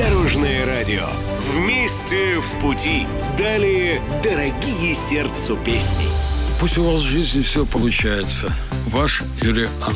Дорожное радио. Вместе в пути. Далее дорогие сердцу песни. Пусть у вас в жизни все получается. Ваш Юрий